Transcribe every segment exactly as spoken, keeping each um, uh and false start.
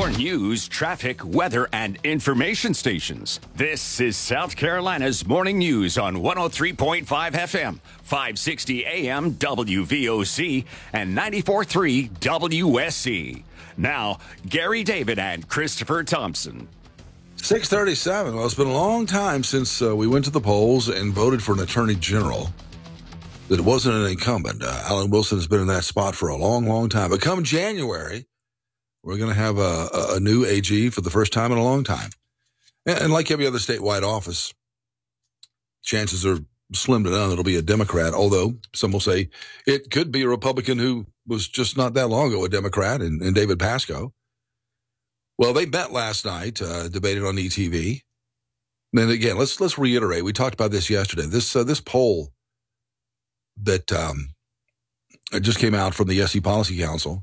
your news, traffic, weather, and information stations. This is South Carolina's Morning News on one oh three point five F M, five sixty A M W V O C, and ninety-four point three W S C. Now, Gary David and Christopher Thompson. six thirty-seven. Well, it's been a long time since uh, we went to the polls and voted for an attorney general that wasn't an incumbent. Uh, Alan Wilson has been in that spot for a long, long time. But come January, we're going to have a, a new A G for the first time in a long time. And, and like every other statewide office, chances are slim to none it'll be a Democrat, although some will say it could be a Republican who was just not that long ago a Democrat, and, and David Pasco. Well, they met last night, uh, debated on E T V. And again, let's let's reiterate. We talked about this yesterday. This uh, this poll that um, just came out from the S C Policy Council.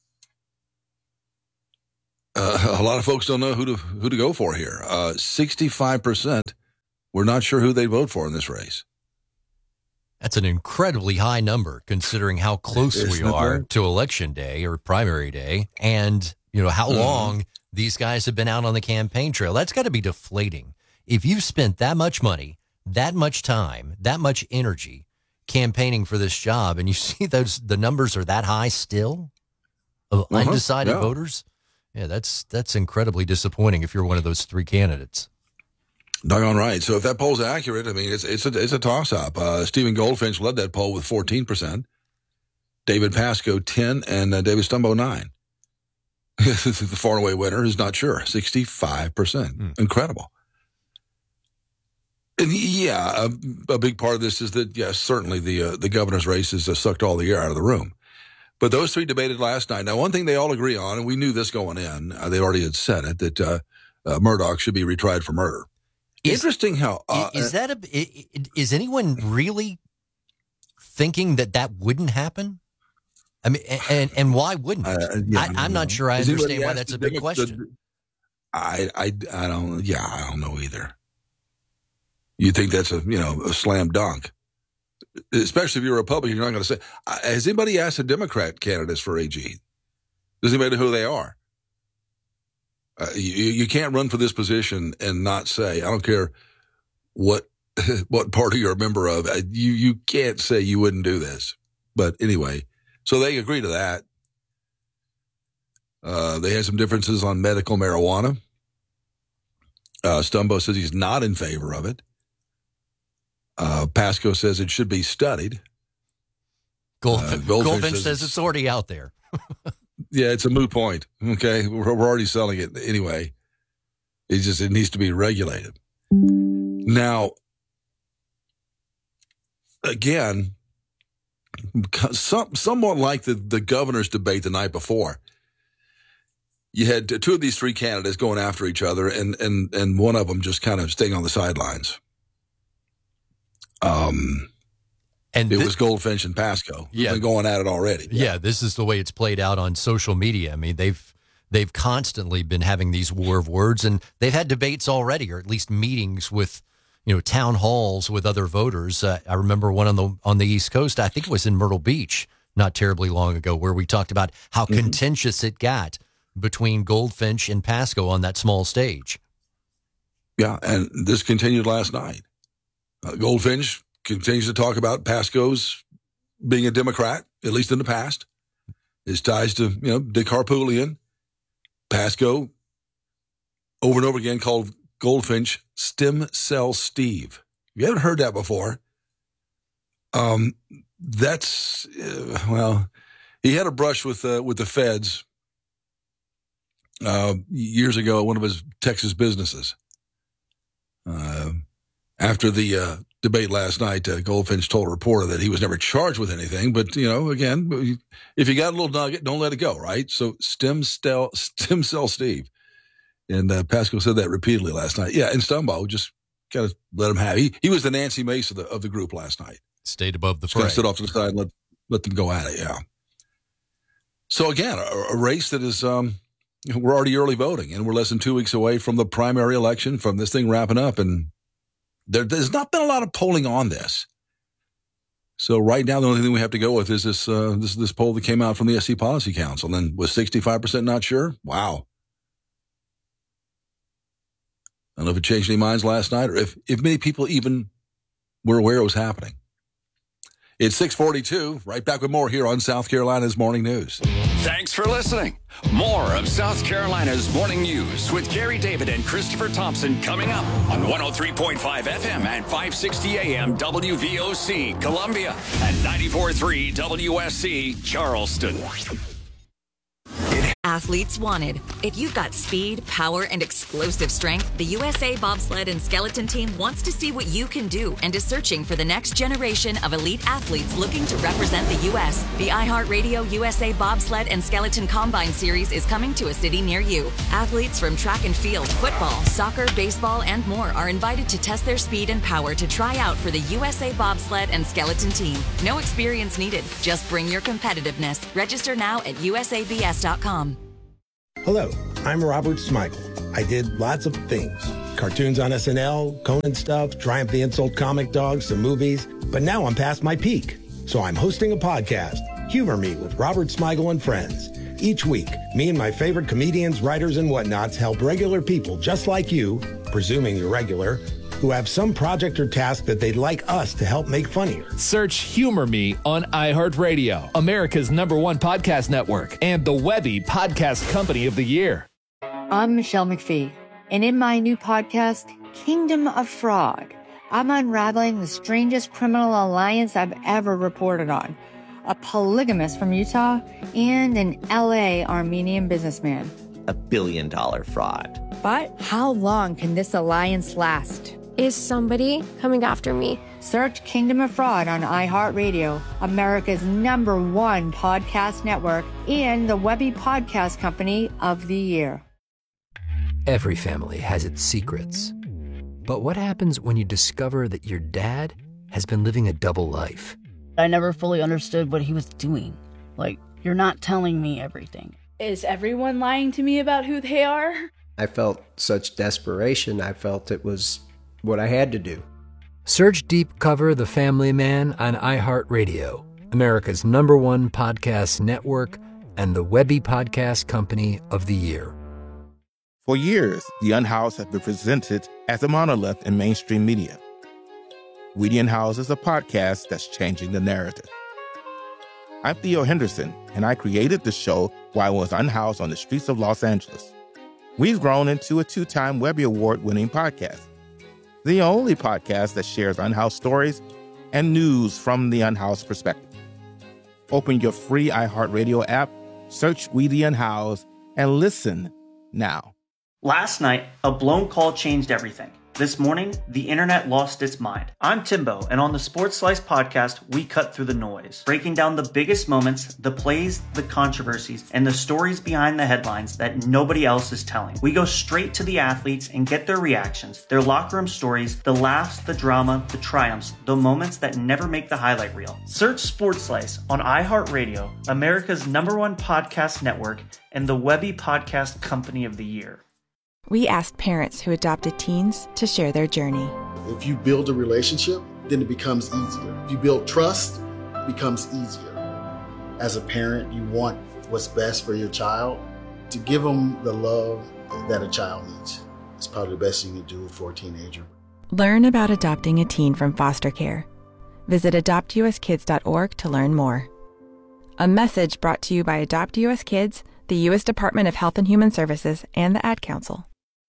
Uh, a lot of folks don't know who to who to go for here. Uh, sixty-five percent we're not sure who they'd vote for in this race. That's an incredibly high number considering how close Isn't we it are right? to election day or primary day, and you know how Mhm. long these guys have been out on the campaign trail. That's got to be deflating. If you've spent that much money, that much time, that much energy campaigning for this job, and you see those the numbers are that high still of Uh-huh, undecided yeah. voters, yeah, that's that's incredibly disappointing if you're one of those three candidates. Doggone right. So if that poll's accurate, I mean, it's it's a it's a toss-up. Uh, Stephen Goldfinch led that poll with fourteen percent, David Pasco ten, and uh, David Stumbo nine. The far-away winner is not sure, sixty-five percent. Mm. Incredible. And yeah, a, a big part of this is that, yes, certainly the uh, the governor's race has uh, sucked all the air out of the room. But those three debated last night. Now, one thing they all agree on, and we knew this going in, uh, they already had said it, that uh, uh, Murdoch should be retried for murder. Is- Interesting how... Uh, is that a i- i- is anyone really thinking that that wouldn't happen? I mean, and and why wouldn't it? Uh, yeah, I, I'm not sure I Has anybody understand why asked that's the a big Demo- question. the- I, I, I don't, yeah, I don't know either. You think that's a, you know, a slam dunk. Especially if you're a Republican, you're not going to say, uh, has anybody asked the Democrat candidates for A G? Does anybody know who they are? Uh, you, you can't run for this position and not say, I don't care what what party you're a member of, uh, you, you can't say you wouldn't do this. But anyway, so they agree to that. Uh, they had some differences on medical marijuana. Uh, Stumbo says he's not in favor of it. Uh, Pasco says it should be studied. Goldfinch, uh, Goldfinch Goldfinch says says it's- it's already out there. Yeah, it's a moot point. Okay, we're, we're already selling it anyway. It just it needs to be regulated. Now, again, some, somewhat like the, the governor's debate the night before. You had two of these three candidates going after each other, and and and one of them just kind of staying on the sidelines. Um, And it thi- was Goldfinch and Pasco. Yeah. They've been going at it already. yeah, this is the way it's played out on social media. I mean, they've they've constantly been having these war of words, and they've had debates already, or at least meetings with, you know, town halls with other voters. Uh, I remember one on the on the East Coast. I think it was in Myrtle Beach, not terribly long ago, where we talked about how Mm-hmm. contentious it got between Goldfinch and Pasco on that small stage. Yeah, and this continued last night. Uh, Goldfinch continues to talk about Pasco's being a Democrat, at least in the past. His ties to, you know, Dick Harpootlian. Pasco, over and over again, called Goldfinch Stem Cell Steve. If you haven't heard that before, um, that's, uh, well, he had a brush with uh, with the feds uh, years ago at one of his Texas businesses. Uh, after the uh, debate last night, uh, Goldfinch told a reporter that he was never charged with anything. But, you know, again, if you got a little nugget, don't let it go, right? So stem cell, stem cell Steve. And uh, Pasco said that repeatedly last night. Yeah, and Stumbo just kind of let him have it. He, he was the Nancy Mace of the, of the group last night. Stayed above the Just kind fray. of sit off to the side and let, let them go at it, yeah. So, again, a, a race that is, um, we're already early voting, and we're less than two weeks away from the primary election, from this thing wrapping up, and there, there's not been a lot of polling on this. So right now, the only thing we have to go with is this uh, this this poll that came out from the S C Policy Council. And then was sixty-five percent not sure? Wow. I don't know if it changed any minds last night or if, if many people even were aware it was happening. It's six forty-two. Right back with more here on South Carolina's Morning News. Thanks for listening. More of South Carolina's Morning News with Gary David and Christopher Thompson coming up on one oh three point five F M and five sixty A M W V O C Columbia and ninety-four point three W S C Charleston. Athletes wanted. If you've got speed, power, and explosive strength, the U S A Bobsled and Skeleton Team wants to see what you can do and is searching for the next generation of elite athletes looking to represent the U S The iHeartRadio U S A Bobsled and Skeleton Combine Series is coming to a city near you. Athletes from track and field, football, soccer, baseball, and more are invited to test their speed and power to try out for the U S A Bobsled and Skeleton Team. No experience needed. Just bring your competitiveness. Register now at U S A B S dot com. Hello, I'm Robert Smigel. I did lots of things. Cartoons on S N L, Conan stuff, Triumph the Insult comic dogs, some movies. But now I'm past my peak. So I'm hosting a podcast, Humor Me with Robert Smigel and Friends. Each week, me and my favorite comedians, writers, and whatnots help regular people just like you, presuming you're regular, who have some project or task that they'd like us to help make funnier. Search Humor Me on iHeartRadio, America's number one podcast network, and the Webby Podcast Company of the Year. I'm Michelle McPhee, and in my new podcast, Kingdom of Fraud, I'm unraveling the strangest criminal alliance I've ever reported on. A polygamist from Utah and an L A Armenian businessman. A billion dollar fraud. But how long can this alliance last? Is somebody coming after me? Search Kingdom of Fraud on iHeartRadio, America's number one podcast network, and the Webby Podcast Company of the Year. Every family has its secrets. But what happens when you discover that your dad has been living a double life? I never fully understood what he was doing. Like, you're not telling me everything. Is everyone lying to me about who they are? I felt such desperation. I felt it was what I had to do. Search Deep Cover The Family Man on iHeartRadio, America's number one podcast network, and the Webby Podcast Company of the Year. For years, The Unhoused has been presented as a monolith in mainstream media. We The Unhoused is a podcast that's changing the narrative. I'm Theo Henderson, and I created the show while I was unhoused on the streets of Los Angeles. We've grown into a two-time Webby Award-winning podcast, the only podcast that shares unhoused stories and news from the unhoused perspective. Open your free iHeartRadio app, search We The Unhoused, and listen now. Last night, a blown call changed everything. This morning, the internet lost its mind. I'm Timbo, and on the Sports Slice podcast, we cut through the noise, breaking down the biggest moments, the plays, the controversies, and the stories behind the headlines that nobody else is telling. We go straight to the athletes and get their reactions, their locker room stories, the laughs, the drama, the triumphs, the moments that never make the highlight reel. Search Sports Slice on iHeartRadio, America's number one podcast network, and the Webby Podcast Company of the Year. We asked parents who adopted teens to share their journey. If you build a relationship, then it becomes easier. If you build trust, it becomes easier. As a parent, you want what's best for your child. To give them the love that a child needs is probably the best you can do for a teenager. Learn about adopting a teen from foster care. Visit adopt u s kids dot org to learn more. A message brought to you by Adopt U S Kids, the U S Department of Health and Human Services, and the Ad Council.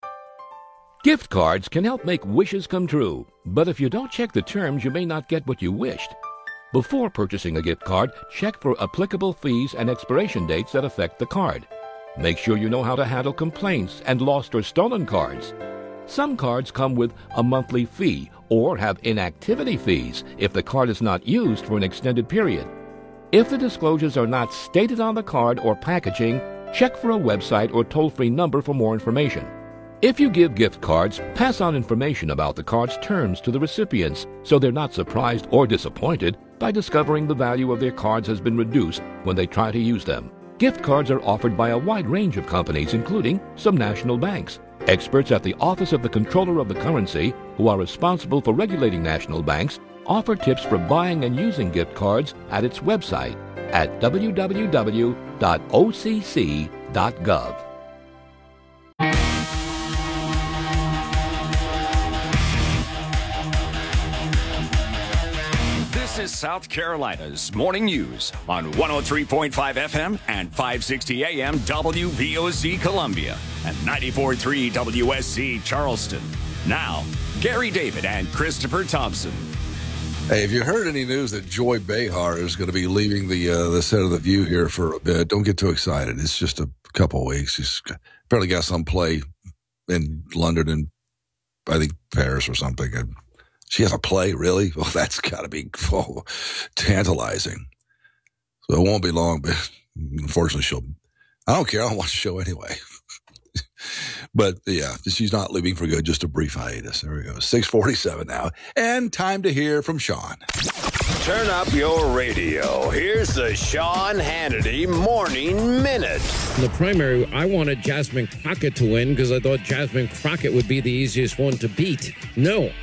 Gift cards can help make wishes come true, but if you don't check the terms, you may not get what you wished. Before purchasing a gift card, check for applicable fees and expiration dates that affect the card. Make sure you know how to handle complaints and lost or stolen cards. Some cards come with a monthly fee or have inactivity fees if the card is not used for an extended period. If the disclosures are not stated on the card or packaging, check for a website or toll-free number for more information. If you give gift cards, pass on information about the card's terms to the recipients so they're not surprised or disappointed by discovering the value of their cards has been reduced when they try to use them. Gift cards are offered by a wide range of companies, including some national banks. Experts at the Office of the Comptroller of the Currency, who are responsible for regulating national banks, offer tips for buying and using gift cards at its website at w w w dot o c c dot gov. This is South Carolina's Morning News on one oh three point five F M and five sixty A M W V O C Columbia and ninety-four point three W S C Charleston. Now, Gary David and Christopher Thompson. Hey, have you heard any news that Joy Behar is going to be leaving the uh, the set of The View here for a bit? Don't get too excited. It's just a couple of weeks. She's apparently got some play in London and I think Paris or something. And she has a play, really? Well, that's got to be oh, tantalizing. So it won't be long, but unfortunately she'll, I don't care. I don't watch the show anyway. But, yeah, she's not leaving for good, just a brief hiatus. There we go. six forty-seven now. And time to hear from Sean. Turn up your radio. Here's the Sean Hannity Morning Minute. In the primary, I wanted Jasmine Crockett to win because I thought Jasmine Crockett would be the easiest one to beat. No,